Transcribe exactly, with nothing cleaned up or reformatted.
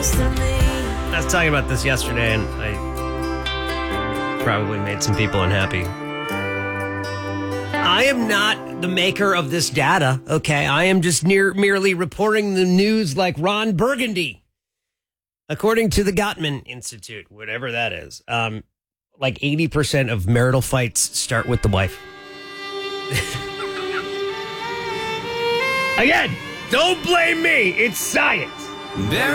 I was talking about this yesterday, and I probably made some people unhappy. I am not the maker of this data, okay? I am just near, merely reporting the news like Ron Burgundy. According to the Gottman Institute, whatever that is, um, like eighty percent of marital fights start with the wife. Again, don't blame me. It's science. There